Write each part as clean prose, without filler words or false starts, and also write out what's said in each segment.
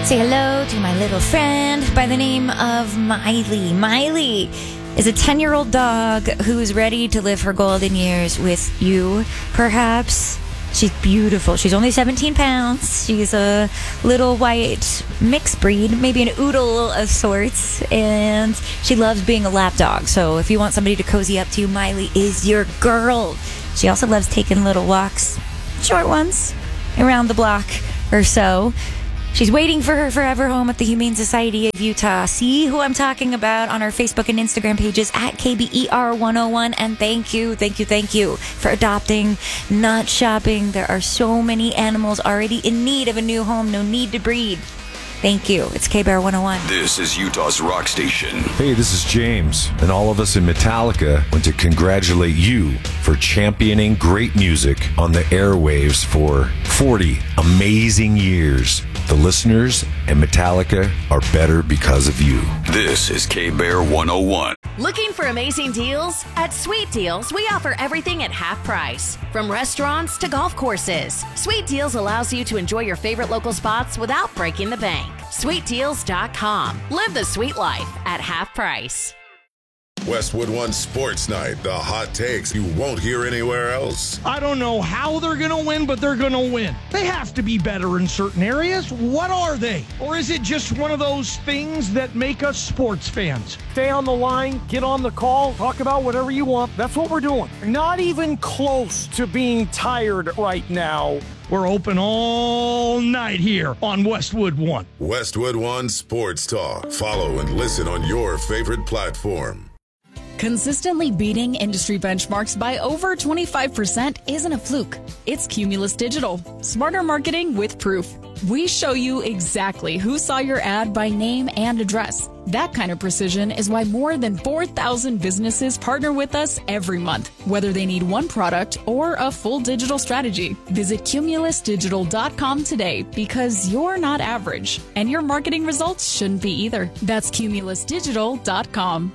Say hello to my little friend by the name of Miley. Miley is a 10-year-old dog who's ready to live her golden years with you, perhaps. She's beautiful. She's only 17 pounds. She's a little white mixed breed, maybe an oodle of sorts, and she loves being a lap dog. So if you want somebody to cozy up to, Miley is your girl. She also loves taking little walks, short ones, around the block or so. She's waiting for her forever home at the Humane Society of Utah. See who I'm talking about on our Facebook and Instagram pages at KBER101. And thank you for adopting, not shopping. There are so many animals already in need of a new home. No need to breed. Thank you. It's KBER101. This is Utah's rock station. Hey, this is James, and all of us in Metallica want to congratulate you for championing great music on the airwaves for 40 amazing years. The listeners and Metallica are better because of you. This is KBER 101. Looking for amazing deals? At Sweet Deals, we offer everything at half price. From restaurants to golf courses, Sweet Deals allows you to enjoy your favorite local spots without breaking the bank. SweetDeals.com. Live the sweet life at half price. Westwood One Sports Night, the hot takes you won't hear anywhere else. I don't know how they're going to win, but they're going to win. They have to be better in certain areas. What are they? Or is it just one of those things that make us sports fans? Stay on the line, get on the call, talk about whatever you want. That's what we're doing. Not even close to being tired right now. We're open all night here on Westwood One. Westwood One Sports Talk. Follow and listen on your favorite platform. Consistently beating industry benchmarks by over 25% isn't a fluke. It's Cumulus Digital. Smarter marketing with proof. We show you exactly who saw your ad by name and address. That kind of precision is why more than 4,000 businesses partner with us every month, whether they need one product or a full digital strategy. Visit cumulusdigital.com today because you're not average, and your marketing results shouldn't be either. That's cumulusdigital.com.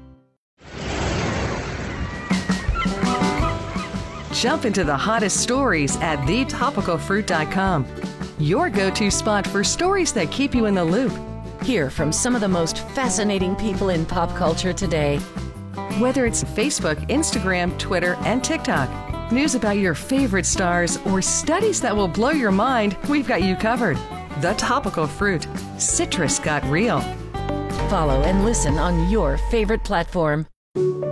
Jump into the hottest stories at thetopicalfruit.com. Your go-to spot for stories that keep you in the loop. Hear from some of the most fascinating people in pop culture today. Whether it's Facebook, Instagram, Twitter, and TikTok, news about your favorite stars, or studies that will blow your mind, we've got you covered. The Topical Fruit. Citrus got real. Follow and listen on your favorite platform.